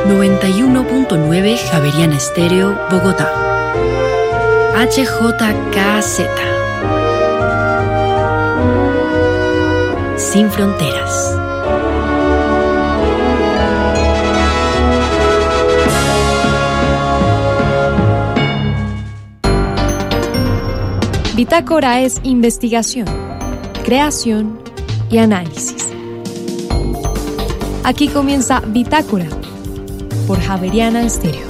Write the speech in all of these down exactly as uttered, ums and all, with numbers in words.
noventa y uno punto nueve Javeriana Estéreo, Bogotá. H J K Z. Sin fronteras. Bitácora es investigación, creación y análisis. Aquí comienza Bitácora por Javeriana Estéreo.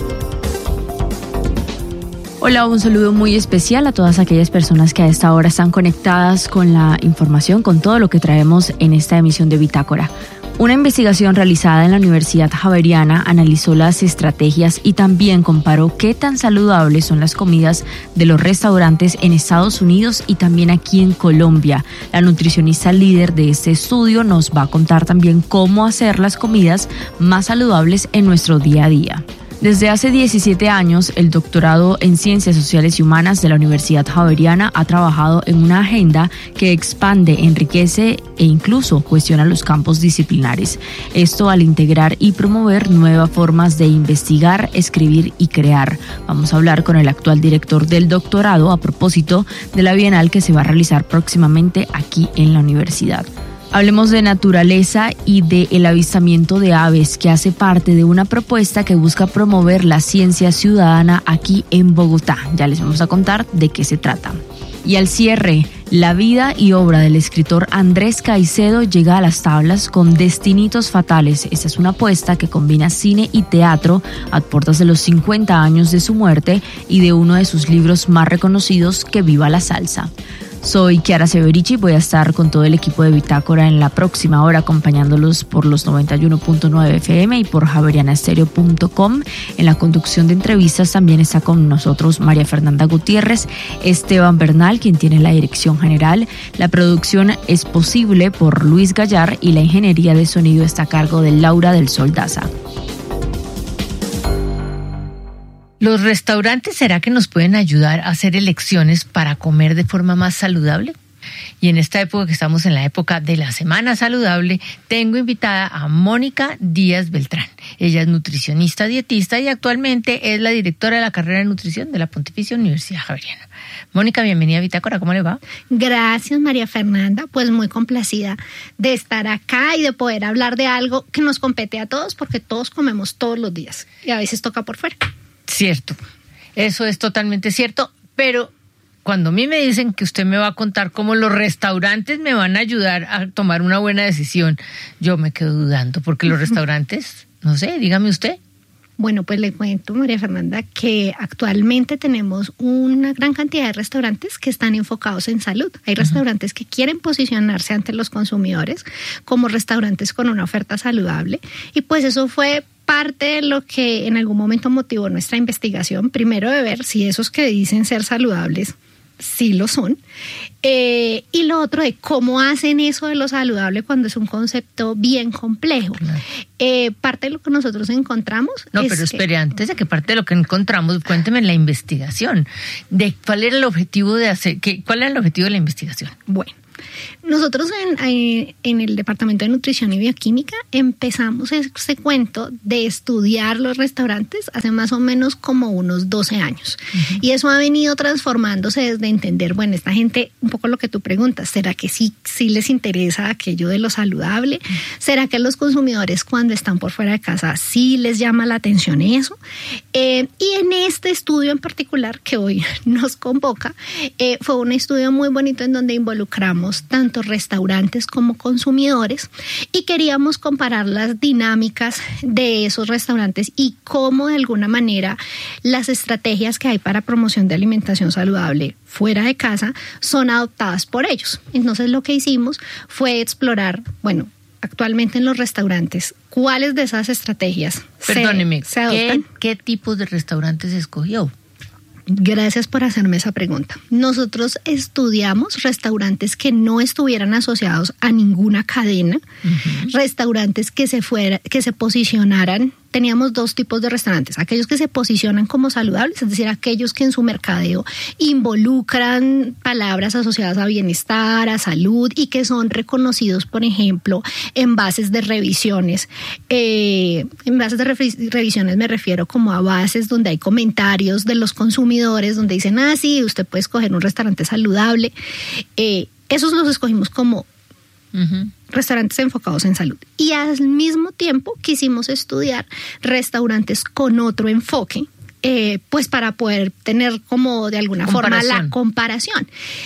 Hola, un saludo muy especial a todas aquellas personas que a esta hora están conectadas con la información, con todo lo que traemos en esta emisión de Bitácora. Una investigación realizada en la Universidad Javeriana analizó las estrategias y también comparó qué tan saludables son las comidas de los restaurantes en Estados Unidos y también aquí en Colombia. La nutricionista líder de este estudio nos va a contar también cómo hacer las comidas más saludables en nuestro día a día. Desde hace diecisiete años, el doctorado en Ciencias Sociales y Humanas de la Universidad Javeriana ha trabajado en una agenda que expande, enriquece e incluso cuestiona los campos disciplinares. Esto al integrar y promover nuevas formas de investigar, escribir y crear. Vamos a hablar con el actual director del doctorado a propósito de la Bienal que se va a realizar próximamente aquí en la universidad. Hablemos de naturaleza y de el avistamiento de aves, que hace parte de una propuesta que busca promover la ciencia ciudadana aquí en Bogotá. Ya les vamos a contar de qué se trata. Y al cierre, la vida y obra del escritor Andrés Caicedo llega a las tablas con Destinitos Fatales. Esta es una apuesta que combina cine y teatro a puertas de los cincuenta años de su muerte y de uno de sus libros más reconocidos, Que viva la salsa. Soy Chiara Severici y voy a estar con todo el equipo de Bitácora en la próxima hora acompañándolos por los noventa y uno punto nueve F M y por javeriana estéreo punto com. En la conducción de entrevistas también está con nosotros María Fernanda Gutiérrez, Esteban Bernal, quien tiene la dirección general. La producción es posible por Luis Gallar y la ingeniería de sonido está a cargo de Laura del Sol Daza. ¿Los restaurantes será que nos pueden ayudar a hacer elecciones para comer de forma más saludable? Y en esta época que estamos en la época de la Semana Saludable, tengo invitada a Mónica Díaz Beltrán. Ella es nutricionista, dietista y actualmente es la directora de la carrera de nutrición de la Pontificia Universidad Javeriana. Mónica, bienvenida a Bitácora, ¿cómo le va? Gracias, María Fernanda, pues muy complacida de estar acá y de poder hablar de algo que nos compete a todos, porque todos comemos todos los días y a veces toca por fuera. Cierto, eso es totalmente cierto, pero cuando a mí me dicen que usted me va a contar cómo los restaurantes me van a ayudar a tomar una buena decisión, yo me quedo dudando, porque los restaurantes, no sé, dígame usted. Bueno, pues le cuento, María Fernanda, que actualmente tenemos una gran cantidad de restaurantes que están enfocados en salud. Hay uh-huh. restaurantes que quieren posicionarse ante los consumidores como restaurantes con una oferta saludable, y pues eso fue parte de lo que en algún momento motivó nuestra investigación, primero de ver si esos que dicen ser saludables sí lo son, eh, y lo otro de cómo hacen eso de lo saludable cuando es un concepto bien complejo. Claro. Eh, parte de lo que nosotros encontramos... No, es pero espere, que, antes de que parte de lo que encontramos, cuénteme la investigación. De ¿Cuál era el objetivo de hacer? ¿Qué, ¿Cuál era el objetivo de la investigación? Bueno, nosotros en, en el Departamento de Nutrición y Bioquímica empezamos este cuento de estudiar los restaurantes hace más o menos como unos doce años. Uh-huh. Y eso ha venido transformándose desde entender, bueno, esta gente, un poco lo que tú preguntas, ¿será que sí, sí les interesa aquello de lo saludable? Uh-huh. ¿Será que los consumidores cuando están por fuera de casa sí les llama la atención eso? Eh, y en este estudio en particular que hoy nos convoca, eh, fue un estudio muy bonito en donde involucramos tanto restaurantes como consumidores y queríamos comparar las dinámicas de esos restaurantes y cómo de alguna manera las estrategias que hay para promoción de alimentación saludable fuera de casa son adoptadas por ellos. Entonces lo que hicimos fue explorar, bueno, actualmente en los restaurantes, ¿cuáles de esas estrategias Perdóneme, se, se adoptan? ¿qué, ¿qué tipos de restaurantes escogió? Gracias por hacerme esa pregunta. Nosotros estudiamos restaurantes que no estuvieran asociados a ninguna cadena, uh-huh. restaurantes que se fuera, que se posicionaran teníamos dos tipos de restaurantes, aquellos que se posicionan como saludables, es decir, aquellos que en su mercadeo involucran palabras asociadas a bienestar, a salud y que son reconocidos, por ejemplo, en bases de revisiones. Eh, en bases de re- revisiones me refiero como a bases donde hay comentarios de los consumidores, donde dicen, ah, sí, usted puede escoger un restaurante saludable. Eh, esos los escogimos como Uh-huh. restaurantes enfocados en salud. Y al mismo tiempo quisimos estudiar restaurantes con otro enfoque, eh, pues para poder tener como de alguna forma la comparación.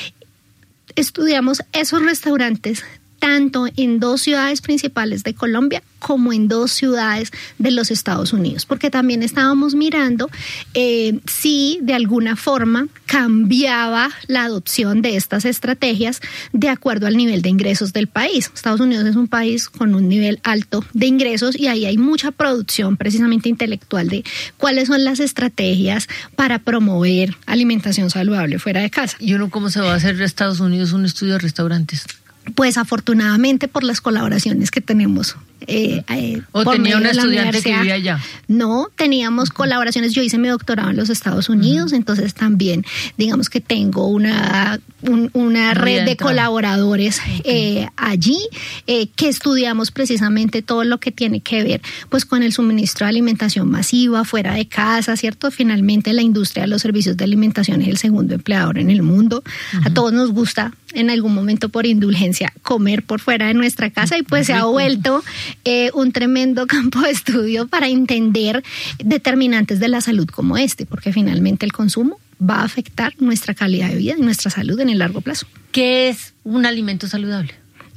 Estudiamos esos restaurantes tanto en dos ciudades principales de Colombia como en dos ciudades de los Estados Unidos, porque también estábamos mirando eh, si de alguna forma cambiaba la adopción de estas estrategias de acuerdo al nivel de ingresos del país. Estados Unidos es un país con un nivel alto de ingresos y ahí hay mucha producción precisamente intelectual de cuáles son las estrategias para promover alimentación saludable fuera de casa. ¿Y uno cómo se va a hacer en Estados Unidos un estudio de restaurantes? Pues afortunadamente por las colaboraciones que tenemos. Eh, eh, ¿O por tenía medio un de la estudiante que universidad. vivía allá? No, teníamos uh-huh. colaboraciones. Yo hice mi doctorado en los Estados Unidos, uh-huh. entonces también digamos que tengo una, un, una red de entrar. colaboradores okay. eh, allí eh, que estudiamos precisamente todo lo que tiene que ver pues con el suministro de alimentación masiva fuera de casa, ¿cierto? Finalmente la industria de los servicios de alimentación es el segundo empleador en el mundo. Uh-huh. A todos nos gusta en algún momento por indulgencia comer por fuera de nuestra casa y pues se ha vuelto eh, un tremendo campo de estudio para entender determinantes de la salud como este, porque finalmente el consumo va a afectar nuestra calidad de vida y nuestra salud en el largo plazo. ¿Qué es un alimento saludable?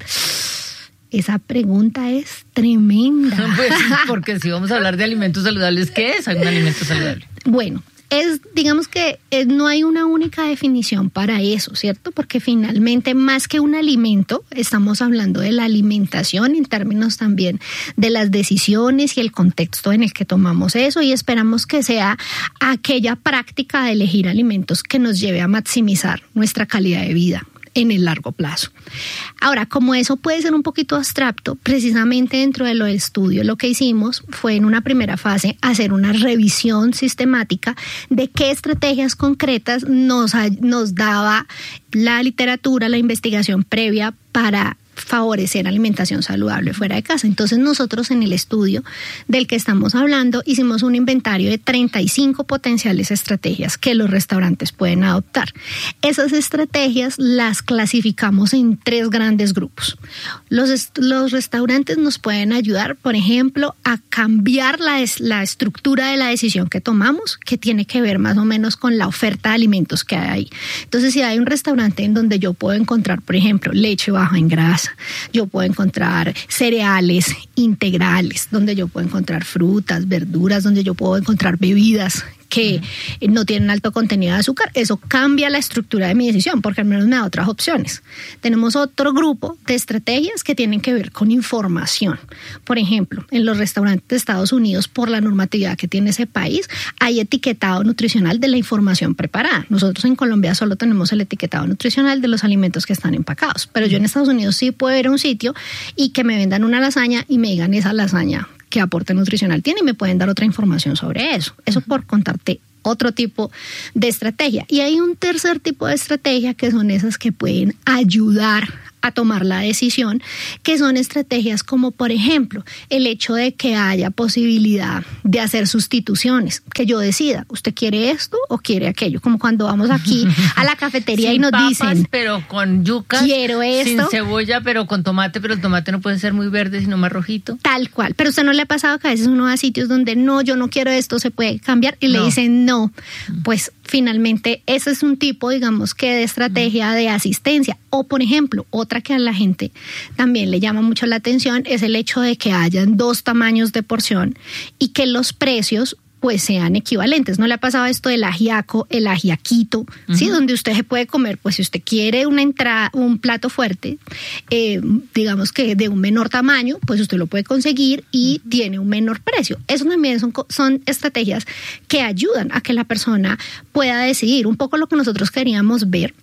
Esa pregunta es tremenda. Pues, porque si vamos a hablar de alimentos saludables, ¿qué es un alimento saludable? Bueno, es, digamos que eh, no hay una única definición para eso, ¿cierto? Porque finalmente, más que un alimento, estamos hablando de la alimentación en términos también de las decisiones y el contexto en el que tomamos eso, y esperamos que sea aquella práctica de elegir alimentos que nos lleve a maximizar nuestra calidad de vida en el largo plazo. Ahora, como eso puede ser un poquito abstracto, precisamente dentro de lo del estudio lo que hicimos fue en una primera fase hacer una revisión sistemática de qué estrategias concretas nos, nos daba la literatura, la investigación previa para favorecer alimentación saludable fuera de casa. Entonces nosotros en el estudio del que estamos hablando hicimos un inventario de treinta y cinco potenciales estrategias que los restaurantes pueden adoptar. Esas estrategias las clasificamos en tres grandes grupos. Los, los restaurantes nos pueden ayudar, por ejemplo, a cambiar la, la estructura de la decisión que tomamos, que tiene que ver más o menos con la oferta de alimentos que hay ahí. Entonces, si hay un restaurante en donde yo puedo encontrar, por ejemplo, leche baja en grasa, yo puedo encontrar cereales integrales, donde yo puedo encontrar frutas, verduras, donde yo puedo encontrar bebidas que uh-huh. no tienen alto contenido de azúcar, eso cambia la estructura de mi decisión porque al menos me da otras opciones. Tenemos otro grupo de estrategias que tienen que ver con información. Por ejemplo, en los restaurantes de Estados Unidos, por la normatividad que tiene ese país, hay etiquetado nutricional de la información preparada. Nosotros en Colombia solo tenemos el etiquetado nutricional de los alimentos que están empacados, pero yo en Estados Unidos sí puedo ir a un sitio y que me vendan una lasaña y me digan esa lasaña qué aporte nutricional tiene y me pueden dar otra información sobre eso. Eso por contarte otro tipo de estrategia. Y hay un tercer tipo de estrategia que son esas que pueden ayudar a tomar la decisión, que son estrategias como, por ejemplo, el hecho de que haya posibilidad de hacer sustituciones, que yo decida, ¿usted quiere esto o quiere aquello? Como cuando vamos aquí a la cafetería sin y nos papas, dicen, pero con yucas, quiero esto. Sin cebolla, pero con tomate, pero el tomate no puede ser muy verde, sino más rojito. Tal cual, pero usted no le ha pasado que a veces uno va a sitios donde no, yo no quiero esto, se puede cambiar y no. le dicen no, pues finalmente ese es un tipo, digamos que de estrategia de asistencia. O por ejemplo, otra que a la gente también le llama mucho la atención es el hecho de que hayan dos tamaños de porción y que los precios pues sean equivalentes. ¿No le ha pasado esto del ajiaco, el ajiaquito, uh-huh. ¿sí? Donde usted se puede comer, pues si usted quiere una entrada, un plato fuerte, eh, digamos que de un menor tamaño, pues usted lo puede conseguir y uh-huh. tiene un menor precio. Eso también son, son estrategias que ayudan a que la persona pueda decidir. Un poco lo que nosotros queríamos ver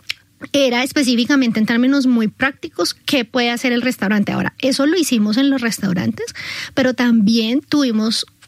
era específicamente en términos muy prácticos qué puede hacer el restaurante. Ahora, eso lo hicimos en los restaurantes, pero también tuvimos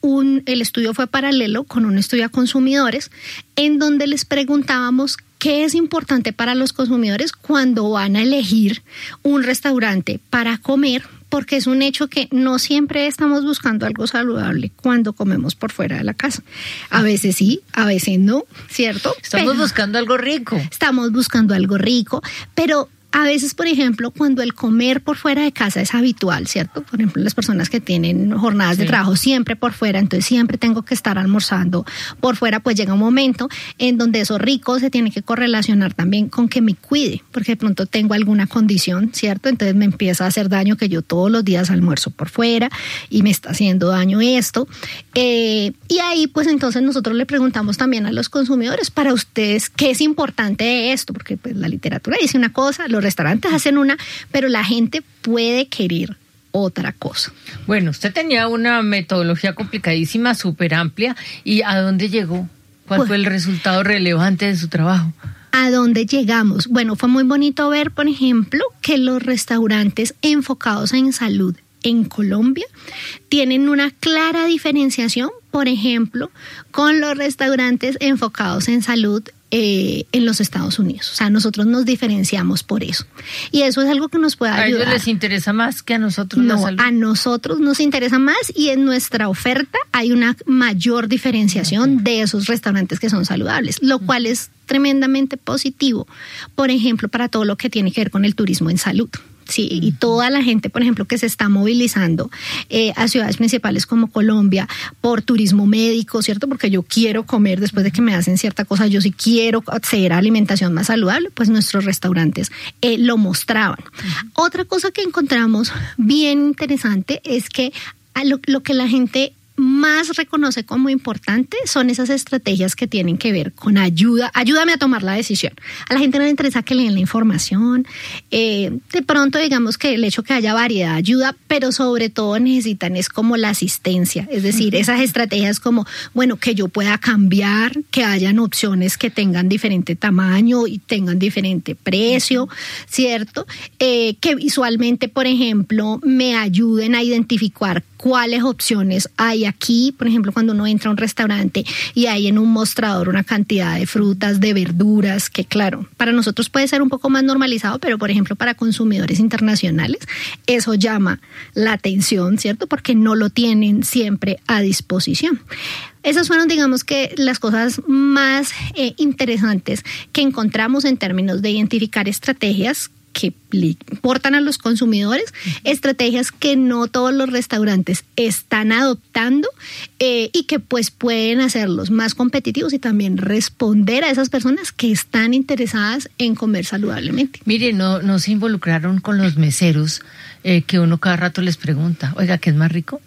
un, el estudio fue paralelo con un estudio a consumidores en donde les preguntábamos qué es importante para los consumidores cuando van a elegir un restaurante para comer, porque es un hecho que no siempre estamos buscando algo saludable cuando comemos por fuera de la casa. A veces sí, a veces no, ¿cierto? Estamos pero buscando algo rico. Estamos buscando algo rico, pero a veces, por ejemplo, cuando el comer por fuera de casa es habitual, ¿cierto? Por ejemplo, las personas que tienen jornadas sí. de trabajo siempre por fuera, entonces siempre tengo que estar almorzando por fuera, pues llega un momento en donde eso rico se tiene que correlacionar también con que me cuide, porque de pronto tengo alguna condición, ¿cierto? Entonces me empieza a hacer daño que yo todos los días almuerzo por fuera y me está haciendo daño esto. Eh, y ahí, pues entonces nosotros le preguntamos también a los consumidores, para ustedes, ¿qué es importante de esto? Porque pues la literatura dice una cosa, los restaurantes hacen una, pero la gente puede querer otra cosa. Bueno, usted tenía una metodología complicadísima, súper amplia, ¿y a dónde llegó? ¿Cuál pues, fue el resultado relevante de su trabajo? ¿A dónde llegamos? Bueno, fue muy bonito ver, por ejemplo, que los restaurantes enfocados en salud en Colombia tienen una clara diferenciación, por ejemplo, con los restaurantes enfocados en salud Eh, en los Estados Unidos. O sea, nosotros nos diferenciamos por eso. Y eso es algo que nos puede ayudar. ¿A ellos les interesa más que a nosotros no, la salud? A nosotros nos interesa más y en nuestra oferta hay una mayor diferenciación okay. de esos restaurantes que son saludables, lo uh-huh. cual es tremendamente positivo, por ejemplo, para todo lo que tiene que ver con el turismo en salud. Sí, y toda la gente, por ejemplo, que se está movilizando eh, a ciudades principales como Colombia por turismo médico, ¿cierto? Porque yo quiero comer después de que me hacen cierta cosa, yo sí quiero acceder a alimentación más saludable, pues nuestros restaurantes eh, lo mostraban. Uh-huh. Otra cosa que encontramos bien interesante es que a lo, lo que la gente más reconoce como importante son esas estrategias que tienen que ver con ayuda, ayúdame a tomar la decisión. A la gente no le interesa que le den la información, eh, de pronto digamos que el hecho que haya variedad ayuda, pero sobre todo necesitan es como la asistencia, es decir, uh-huh. esas estrategias como, bueno, que yo pueda cambiar, que hayan opciones que tengan diferente tamaño y tengan diferente precio, uh-huh. ¿cierto? Eh, que visualmente, por ejemplo, me ayuden a identificar cuáles opciones hay aquí, por ejemplo, cuando uno entra a un restaurante y hay en un mostrador una cantidad de frutas, de verduras, que claro, para nosotros puede ser un poco más normalizado, pero por ejemplo para consumidores internacionales eso llama la atención, ¿cierto? Porque no lo tienen siempre a disposición. Esas fueron, digamos que, las cosas más eh, interesantes que encontramos en términos de identificar estrategias que le importan a los consumidores, estrategias que no todos los restaurantes están adoptando eh, y que pues pueden hacerlos más competitivos y también responder a esas personas que están interesadas en comer saludablemente. Mire, no, no se involucraron con los meseros eh, que uno cada rato les pregunta, oiga, ¿qué es más rico?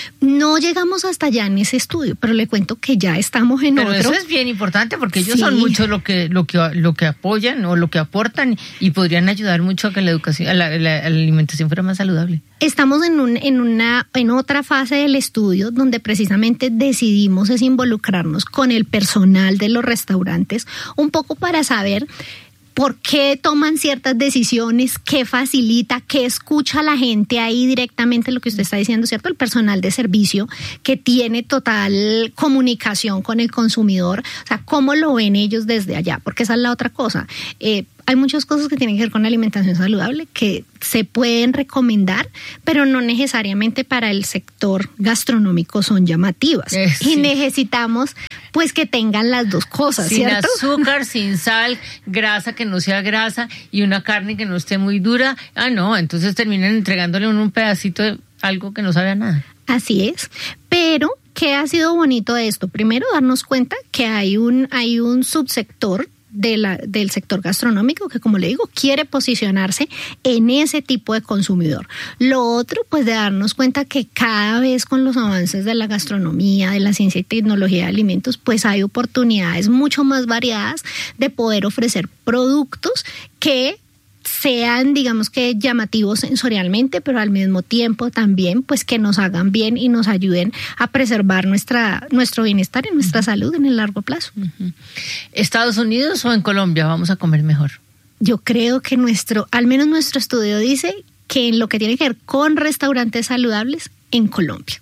No llegamos hasta allá en ese estudio, pero le cuento que ya estamos en pero otro. Pero eso es bien importante porque ellos sí. son mucho lo que lo que lo que apoyan o lo que aportan y podrían ayudar mucho a que la educación, a la, la, la alimentación fuera más saludable. Estamos en un en una en otra fase del estudio donde precisamente decidimos es involucrarnos con el personal de los restaurantes un poco para saber por qué toman ciertas decisiones, qué facilita, qué escucha la gente ahí directamente, lo que usted está diciendo, ¿cierto? El personal de servicio que tiene total comunicación con el consumidor, o sea, ¿cómo lo ven ellos desde allá? Porque esa es la otra cosa. Eh, hay muchas cosas que tienen que ver con la alimentación saludable que se pueden recomendar, pero no necesariamente para el sector gastronómico son llamativas. Eh, sí. Y necesitamos pues que tengan las dos cosas, sin ¿cierto? Sin azúcar, sin sal, grasa que no sea grasa y una carne que no esté muy dura. Ah, no, entonces terminan entregándole un pedacito de algo que no sabe a nada. Así es, pero ¿qué ha sido bonito de esto? Primero, darnos cuenta que hay un, hay un subsector De la, del sector gastronómico que, como le digo, quiere posicionarse en ese tipo de consumidor. Lo otro, pues de darnos cuenta que cada vez con los avances de la gastronomía, de la ciencia y tecnología de alimentos, pues hay oportunidades mucho más variadas de poder ofrecer productos que sean, digamos que llamativos sensorialmente, pero al mismo tiempo también pues que nos hagan bien y nos ayuden a preservar nuestra nuestro bienestar y nuestra uh-huh. salud en el largo plazo. Uh-huh. ¿Estados Unidos o en Colombia vamos a comer mejor? Yo creo que nuestro, al menos nuestro estudio dice que en lo que tiene que ver con restaurantes saludables, en Colombia.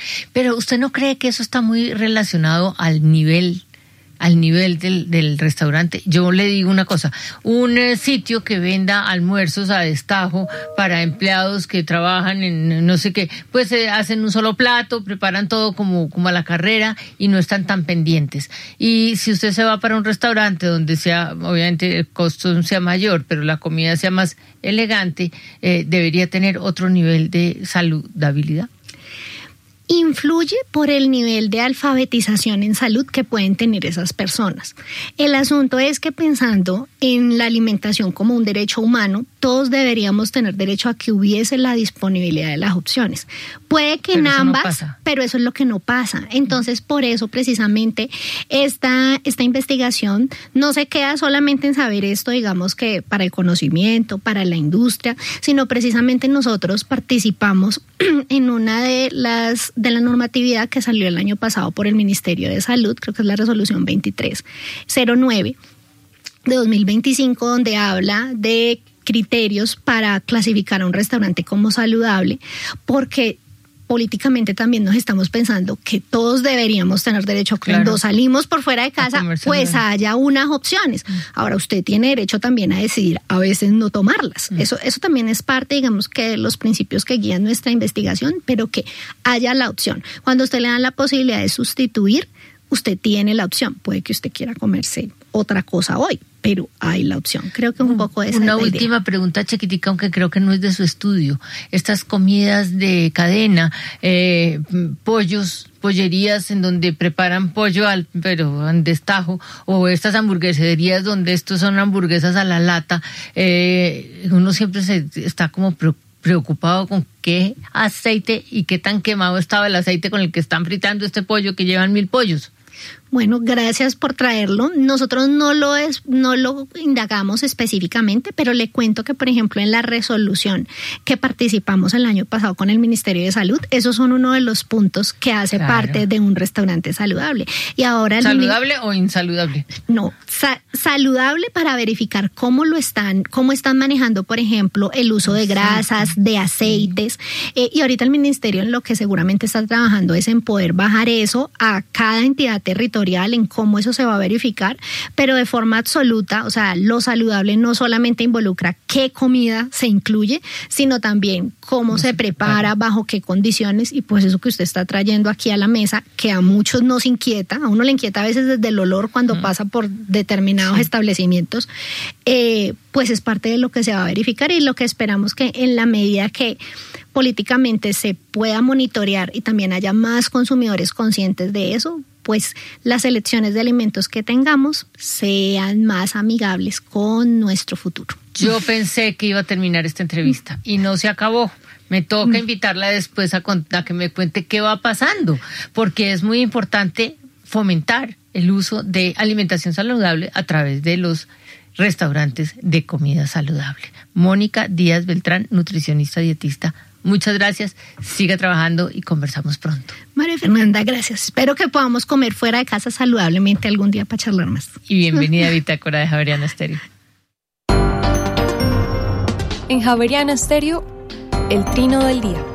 Pero ¿usted no cree que eso está muy relacionado al nivel al nivel del, del restaurante? Yo le digo una cosa, un eh, sitio que venda almuerzos a destajo para empleados que trabajan en no sé qué, pues eh, hacen un solo plato, preparan todo como, como a la carrera y no están tan pendientes. Y si usted se va para un restaurante donde sea, obviamente el costo sea mayor, pero la comida sea más elegante, eh, debería tener otro nivel de saludabilidad. Influye por el nivel de alfabetización en salud que pueden tener esas personas. El asunto es que pensando en la alimentación como un derecho humano, todos deberíamos tener derecho a que hubiese la disponibilidad de las opciones. Puede que en ambas, no pero eso es lo que no pasa. Entonces, por eso precisamente esta, esta investigación no se queda solamente en saber esto, digamos que para el conocimiento, para la industria, sino precisamente nosotros participamos en una de las de la normatividad que salió el año pasado por el Ministerio de Salud, creo que es la resolución veintitrés cero nueve de dos mil veinticinco, donde habla de criterios para clasificar a un restaurante como saludable, porque políticamente también nos estamos pensando que todos deberíamos tener derecho a que claro. Cuando salimos por fuera de casa, pues haya unas opciones. Mm. Ahora, usted tiene derecho también a decidir a veces no tomarlas. Mm. Eso, eso también es parte, digamos, que de los principios que guían nuestra investigación, pero que haya la opción. Cuando usted le dan la posibilidad de sustituir, usted tiene la opción. Puede que usted quiera comerse otra cosa hoy, pero hay la opción. Creo que un poco de esa Una es la última idea. Pregunta chiquitica, aunque creo que no es de su estudio. Estas comidas de cadena, eh, pollos, pollerías en donde preparan pollo al, pero en destajo, o estas hamburgueserías donde estos son hamburguesas a la lata, eh, uno siempre se está como preocupado preocupado con qué aceite y qué tan quemado estaba el aceite con el que están fritando este pollo, que llevan mil pollos. Bueno, gracias por traerlo. Nosotros no lo es, no lo indagamos específicamente, pero le cuento que, por ejemplo, en la resolución que participamos el año pasado con el Ministerio de Salud, esos son uno de los puntos que hace claro. parte de un restaurante saludable. Y ahora ¿saludable o insaludable? No, sa- saludable para verificar cómo lo están, cómo están manejando, por ejemplo, el uso de grasas, de aceites. Eh, y ahorita el Ministerio en lo que seguramente está trabajando es en poder bajar eso a cada entidad territorial, en cómo eso se va a verificar, pero de forma absoluta, o sea, lo saludable no solamente involucra qué comida se incluye, sino también cómo se prepara, bajo qué condiciones, y pues eso que usted está trayendo aquí a la mesa, que a muchos nos inquieta, a uno le inquieta a veces desde el olor cuando uh-huh. pasa por determinados sí. establecimientos, eh, pues es parte de lo que se va a verificar y lo que esperamos que en la medida que políticamente se pueda monitorear y también haya más consumidores conscientes de eso, pues las elecciones de alimentos que tengamos sean más amigables con nuestro futuro. Yo pensé que iba a terminar esta entrevista y no se acabó. Me toca invitarla después a, a que me cuente qué va pasando, porque es muy importante fomentar el uso de alimentación saludable a través de los restaurantes de comida saludable. Mónica Díaz Beltrán, nutricionista dietista. Muchas gracias, siga trabajando y conversamos pronto. María Fernanda, gracias. Espero que podamos comer fuera de casa saludablemente algún día para charlar más. Y bienvenida a Bitácora de Javeriana Estéreo. En Javeriana Estéreo, el trino del día.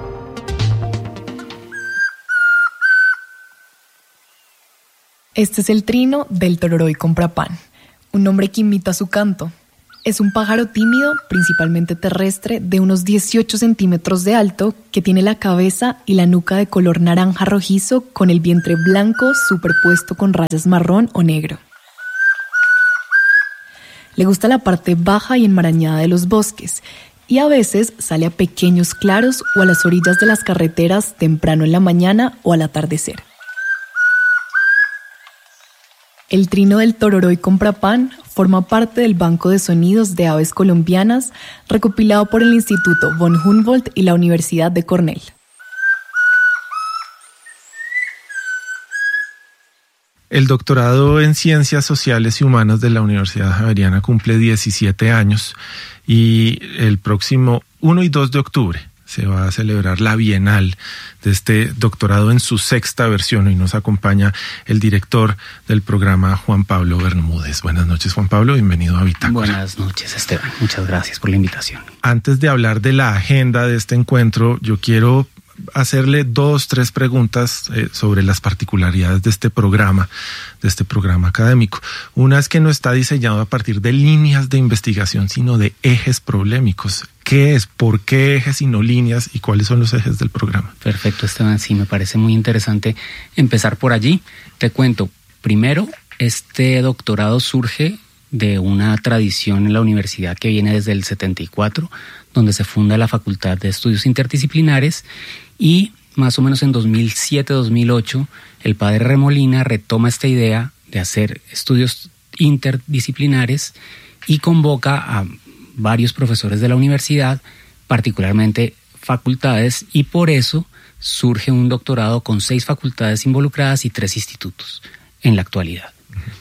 Este es el trino del tororoi comprapán, un nombre que imita su canto. Es un pájaro tímido, principalmente terrestre, de unos dieciocho centímetros de alto, que tiene la cabeza y la nuca de color naranja rojizo con el vientre blanco superpuesto con rayas marrón o negro. Le gusta la parte baja y enmarañada de los bosques y a veces sale a pequeños claros o a las orillas de las carreteras temprano en la mañana o al atardecer. El trino del tororoi comprapán forma parte del Banco de Sonidos de Aves Colombianas recopilado por el Instituto von Humboldt y la Universidad de Cornell. El doctorado en Ciencias Sociales y Humanas de la Universidad Javeriana cumple diecisiete años y el próximo uno y dos de octubre se va a celebrar la Bienal de este doctorado en su sexta versión y nos acompaña el director del programa, Juan Pablo Bermúdez. Buenas noches, Juan Pablo, bienvenido a Bitácora. Buenas noches, Esteban, muchas gracias por la invitación. Antes de hablar de la agenda de este encuentro, yo quiero hacerle dos, tres preguntas eh, sobre las particularidades de este programa, de este programa académico. Una es que no está diseñado a partir de líneas de investigación, sino de ejes problemáticos. ¿Qué es? ¿Por qué ejes y no líneas? ¿Y cuáles son los ejes del programa? Perfecto, Esteban. Sí, me parece muy interesante empezar por allí. Te cuento, primero, este doctorado surge de una tradición en la universidad que viene desde el setenta y cuatro, donde se funda la Facultad de Estudios Interdisciplinares, y más o menos en dos mil siete dos mil ocho el padre Remolina retoma esta idea de hacer estudios interdisciplinares y convoca a varios profesores de la universidad, particularmente facultades, y por eso surge un doctorado con seis facultades involucradas y tres institutos en la actualidad.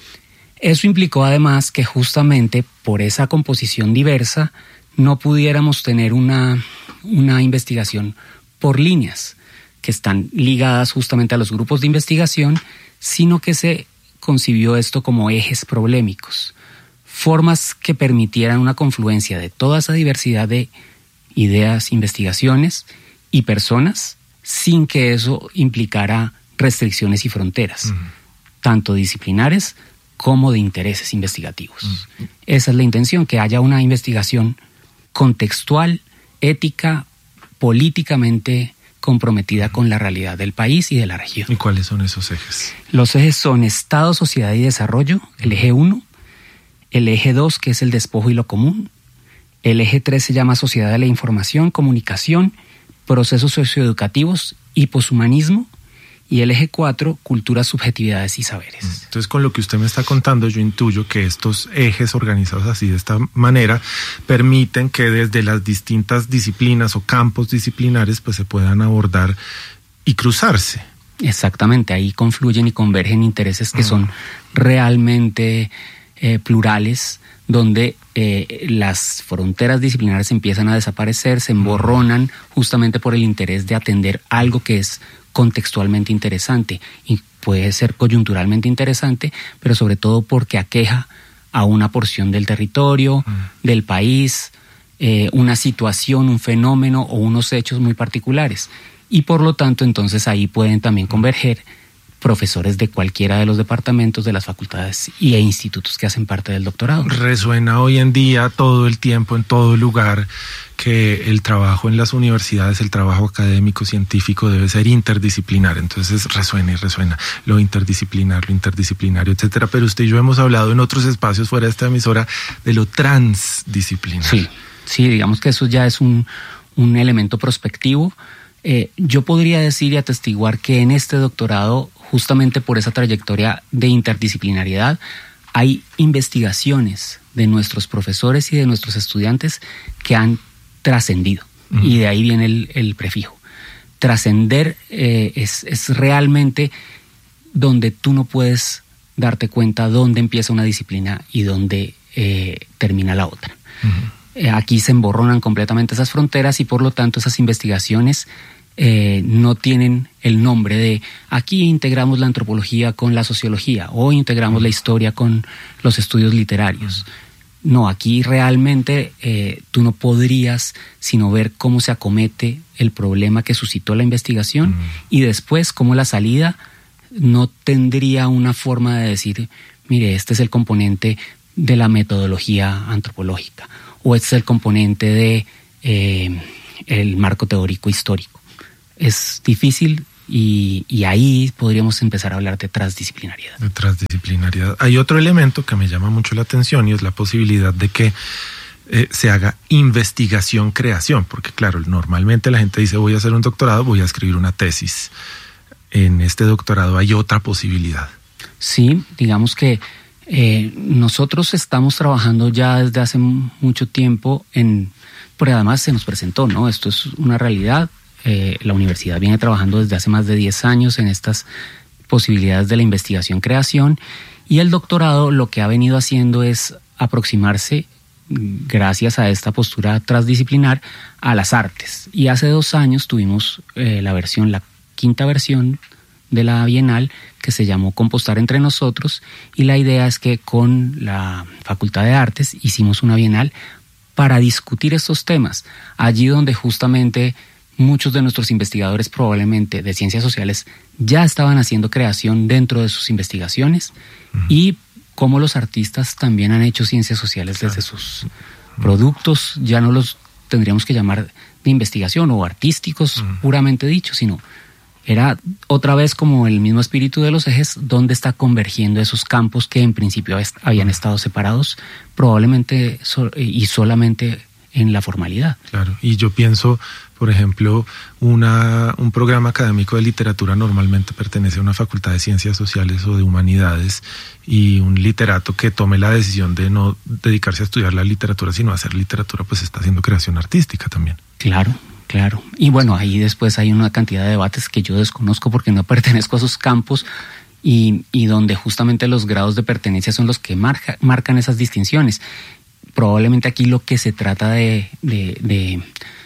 Eso implicó además que justamente por esa composición diversa no pudiéramos tener una, una investigación por líneas que están ligadas justamente a los grupos de investigación, sino que se concibió esto como ejes problemáticos, formas que permitieran una confluencia de toda esa diversidad de ideas, investigaciones y personas, sin que eso implicara restricciones y fronteras, uh-huh. tanto disciplinares como de intereses investigativos. Uh-huh. Esa es la intención, que haya una investigación contextual, ética, políticamente comprometida con la realidad del país y de la región. ¿Y cuáles son esos ejes? Los ejes son Estado, Sociedad y Desarrollo, el eje uno, el eje dos, que es el despojo y lo común, el eje tres se llama Sociedad de la Información, Comunicación, Procesos Socioeducativos y Poshumanismo, y el eje cuatro, Culturas, Subjetividades y Saberes. Entonces, con lo que usted me está contando, yo intuyo que estos ejes organizados así, de esta manera, permiten que desde las distintas disciplinas o campos disciplinares pues se puedan abordar y cruzarse. Exactamente, ahí confluyen y convergen intereses que uh-huh. son realmente eh, plurales, donde eh, las fronteras disciplinares empiezan a desaparecer, se emborronan justamente por el interés de atender algo que es contextualmente interesante y puede ser coyunturalmente interesante, pero sobre todo porque aqueja a una porción del territorio, mm. del país, eh, una situación, un fenómeno o unos hechos muy particulares. Y por lo tanto, entonces ahí pueden también converger profesores de cualquiera de los departamentos de las facultades y e institutos que hacen parte del doctorado. Resuena hoy en día todo el tiempo, en todo lugar, que el trabajo en las universidades, el trabajo académico, científico debe ser interdisciplinar. Entonces resuena y resuena lo interdisciplinar, lo interdisciplinario, etcétera. Pero usted y yo hemos hablado en otros espacios fuera de esta emisora de lo transdisciplinar. Sí, sí, digamos que eso ya es un, un elemento prospectivo. Eh, yo podría decir y atestiguar que en este doctorado, justamente por esa trayectoria de interdisciplinariedad, hay investigaciones de nuestros profesores y de nuestros estudiantes que han trascendido. Uh-huh. Y de ahí viene el, el prefijo. Trascender eh, es, es realmente donde tú no puedes darte cuenta dónde empieza una disciplina y dónde eh, termina la otra. Uh-huh. Eh, aquí se emborronan completamente esas fronteras y por lo tanto esas investigaciones Eh, no tienen el nombre de aquí integramos la antropología con la sociología o integramos la historia con los estudios literarios. No, aquí realmente eh, tú no podrías sino ver cómo se acomete el problema que suscitó la investigación mm. y después cómo la salida no tendría una forma de decir, mire, este es el componente de la metodología antropológica o este es el componente de eh, el marco teórico histórico. Es difícil y, y ahí podríamos empezar a hablar de transdisciplinariedad. De transdisciplinariedad. Hay otro elemento que me llama mucho la atención y es la posibilidad de que eh, se haga investigación-creación, porque claro, normalmente la gente dice voy a hacer un doctorado, voy a escribir una tesis. En este doctorado hay otra posibilidad. Sí, digamos que eh, nosotros estamos trabajando ya desde hace mucho tiempo en, porque además se nos presentó, ¿no? Esto es una realidad. Eh, la universidad viene trabajando desde hace más de diez años en estas posibilidades de la investigación-creación y el doctorado lo que ha venido haciendo es aproximarse, gracias a esta postura transdisciplinar, a las artes. Y hace dos años tuvimos eh, la versión, la quinta versión de la Bienal que se llamó Compostar entre nosotros y la idea es que con la Facultad de Artes hicimos una Bienal para discutir estos temas, allí donde justamente muchos de nuestros investigadores probablemente de ciencias sociales ya estaban haciendo creación dentro de sus investigaciones uh-huh. y cómo los artistas también han hecho ciencias sociales desde sus uh-huh. productos, ya no los tendríamos que llamar de investigación o artísticos uh-huh. puramente dicho, sino era otra vez como el mismo espíritu de los ejes, donde está convergiendo esos campos que en principio habían estado separados, probablemente so- y solamente en la formalidad. Claro, y yo pienso, por ejemplo, una, un programa académico de literatura normalmente pertenece a una facultad de ciencias sociales o de humanidades, y un literato que tome la decisión de no dedicarse a estudiar la literatura, sino a hacer literatura, pues está haciendo creación artística también. Claro. Claro, y bueno, ahí después hay una cantidad de debates que yo desconozco porque no pertenezco a esos campos y, y donde justamente los grados de pertenencia son los que marca, marcan esas distinciones. Probablemente aquí lo que se trata de, de, de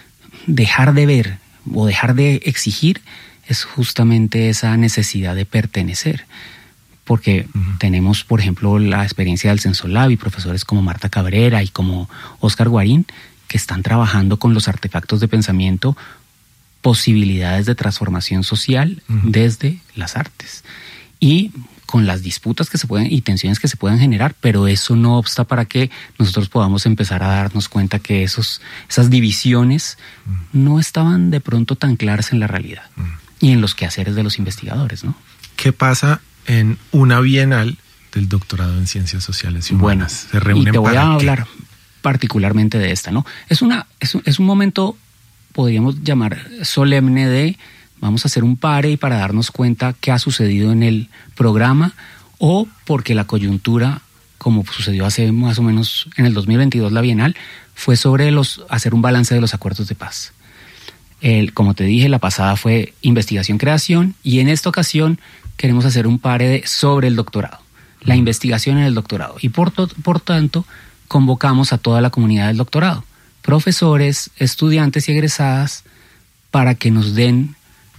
dejar de ver o dejar de exigir es justamente esa necesidad de pertenecer. Porque uh-huh. tenemos, por ejemplo, la experiencia del Censolab y profesores como Marta Cabrera y como Óscar Guarín, que están trabajando con los artefactos de pensamiento, posibilidades de transformación social uh-huh. desde las artes. Y con las disputas que se pueden y tensiones que se puedan generar, pero eso no obsta para que nosotros podamos empezar a darnos cuenta que esos, esas divisiones uh-huh. no estaban de pronto tan claras en la realidad uh-huh. y en los quehaceres de los investigadores, ¿no? ¿Qué pasa en una bienal del doctorado en ciencias sociales y humanas? Bueno, ¿se reúnen y te voy para a qué? hablar particularmente de esta, ¿no? Es una es un, es un momento, podríamos llamar solemne, de vamos a hacer un pare y para darnos cuenta qué ha sucedido en el programa, o porque la coyuntura, como sucedió hace más o menos en el dos mil veintidós la Bienal, fue sobre los hacer un balance de los acuerdos de paz. El, como te dije, la pasada fue investigación-creación, y en esta ocasión queremos hacer un pare de, sobre el doctorado, la investigación en el doctorado, y por, to, por tanto convocamos a toda la comunidad del doctorado, profesores, estudiantes y egresadas, para que nos den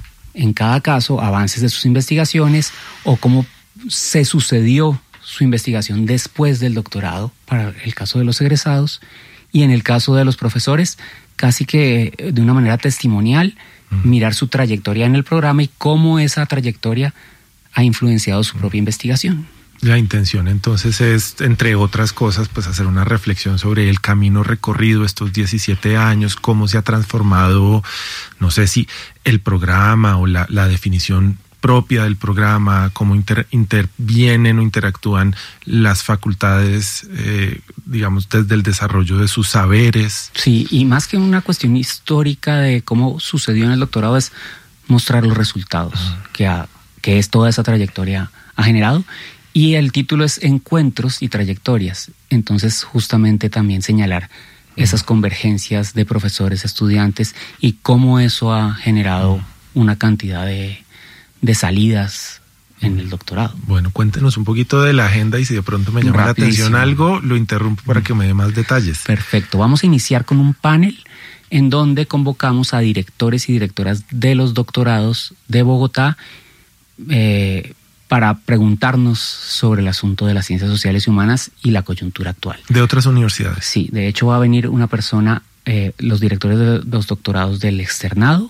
en cada caso avances de sus investigaciones o cómo se sucedió su investigación después del doctorado, para el caso de los egresados, y en el caso de los profesores, casi que de una manera testimonial, uh-huh. mirar su trayectoria en el programa y cómo esa trayectoria ha influenciado su uh-huh. propia investigación. La intención entonces es, entre otras cosas, pues hacer una reflexión sobre el camino recorrido estos diecisiete años, cómo se ha transformado, no sé si el programa o la, la definición propia del programa, cómo inter, intervienen o interactúan las facultades, eh, digamos, desde el desarrollo de sus saberes. Sí, y más que una cuestión histórica de cómo sucedió en el doctorado, es mostrar los resultados uh-huh. que, ha, que es toda esa trayectoria ha generado. Y el título es Encuentros y Trayectorias. Entonces, justamente también señalar uh-huh. esas convergencias de profesores, estudiantes, y cómo eso ha generado uh-huh. una cantidad de, de salidas en el doctorado. Bueno, cuéntenos un poquito de la agenda, y si de pronto me llama Rapidísimo. la atención algo, lo interrumpo para uh-huh. que me dé más detalles. Perfecto. Vamos a iniciar con un panel en donde convocamos a directores y directoras de los doctorados de Bogotá, eh, para preguntarnos sobre el asunto de las ciencias sociales y humanas y la coyuntura actual. ¿De otras universidades? Sí, de hecho va a venir una persona, eh, los directores de los doctorados del Externado,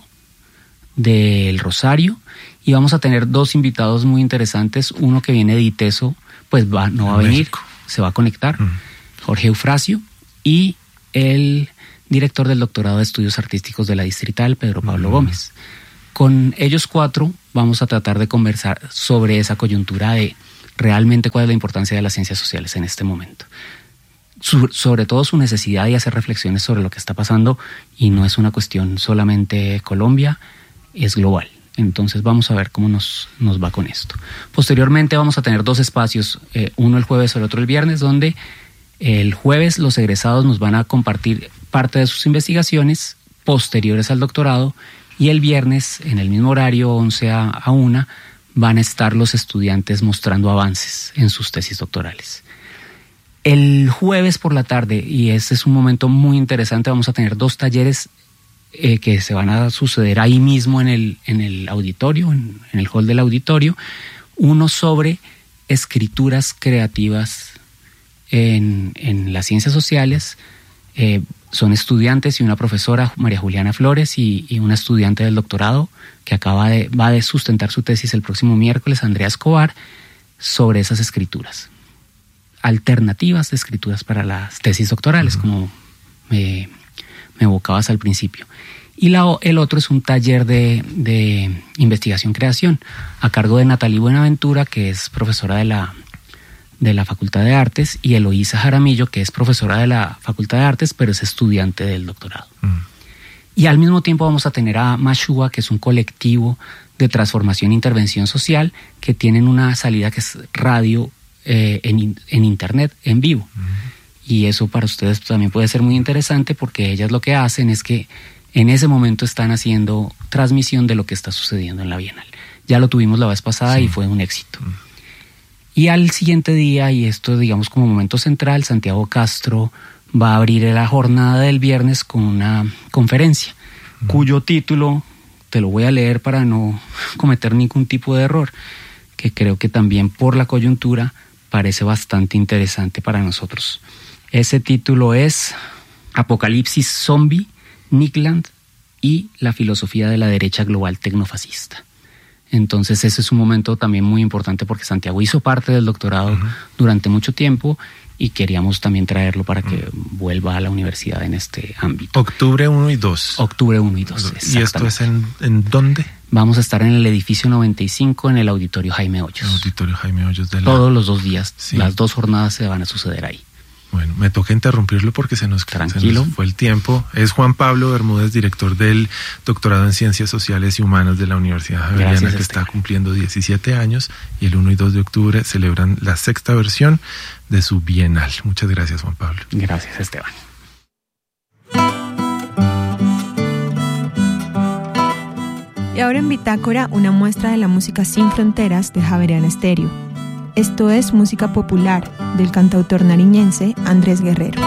del Rosario, y vamos a tener dos invitados muy interesantes. Uno que viene de ITESO, pues va, no va a venir, México. Se va a conectar, uh-huh. Jorge Eufrasio, y el director del doctorado de Estudios Artísticos de la Distrital, Pedro Pablo uh-huh. Gómez. Con ellos cuatro vamos a tratar de conversar sobre esa coyuntura de realmente cuál es la importancia de las ciencias sociales en este momento. Su, sobre todo su necesidad de hacer reflexiones sobre lo que está pasando, y no es una cuestión solamente Colombia, es global. Entonces vamos a ver cómo nos, nos va con esto. Posteriormente vamos a tener dos espacios, eh, uno el jueves y el otro el viernes, donde el jueves los egresados nos van a compartir parte de sus investigaciones posteriores al doctorado, y el viernes, en el mismo horario, once a una, van a estar los estudiantes mostrando avances en sus tesis doctorales. El jueves por la tarde, y este es un momento muy interesante, vamos a tener dos talleres eh, que se van a suceder ahí mismo en el, en el auditorio, en, en el hall del auditorio. Uno sobre escrituras creativas en, en las ciencias sociales, eh, son estudiantes y una profesora, María Juliana Flores, y, y una estudiante del doctorado que acaba de, va a sustentar su tesis el próximo miércoles, Andrea Escobar, sobre esas escrituras. Alternativas de escrituras para las tesis doctorales, uh-huh. como me, me evocabas al principio. Y la, el otro es un taller de, de investigación-creación a cargo de Natalie Buenaventura, que es profesora de la, de la Facultad de Artes, y Eloísa Jaramillo, que es profesora de la Facultad de Artes, pero es estudiante del doctorado. Mm. Y al mismo tiempo vamos a tener a Mashua, que es un colectivo de transformación e intervención social, que tienen una salida que es radio eh, en, en internet, en vivo. Mm. Y eso para ustedes también puede ser muy interesante, porque ellas lo que hacen es que en ese momento están haciendo transmisión de lo que está sucediendo en la Bienal. Ya lo tuvimos la vez pasada, sí. y fue un éxito. Mm. Y al siguiente día, y esto digamos como momento central, Santiago Castro va a abrir la jornada del viernes con una conferencia, mm. cuyo título te lo voy a leer para no cometer ningún tipo de error, que creo que también por la coyuntura parece bastante interesante para nosotros. Ese título es Apocalipsis Zombie, Nickland y la filosofía de la derecha global tecnofascista. Entonces ese es un momento también muy importante, porque Santiago hizo parte del doctorado uh-huh. durante mucho tiempo y queríamos también traerlo para que uh-huh. vuelva a la universidad en este ámbito. Octubre uno y dos. Octubre uno y dos, ¿Y esto es en, en dónde? Vamos a estar en el edificio noventa y cinco, en el Auditorio Jaime Hoyos. El Auditorio Jaime Hoyos de la... Todos los dos días, sí. las dos jornadas se van a suceder ahí. Bueno, me toca interrumpirlo porque se nos, Tranquilo. se nos fue el tiempo. Es Juan Pablo Bermúdez, director del doctorado en Ciencias Sociales y Humanas de la Universidad Javeriana, Gracias, que Esteban. Está cumpliendo diecisiete años, y el uno y dos de octubre celebran la sexta versión de su Bienal. Muchas gracias, Juan Pablo. Gracias, Esteban. Y ahora en Bitácora, una muestra de la música sin fronteras de Javeriana Estéreo. Esto es música popular del cantautor nariñense Andrés Guerrero.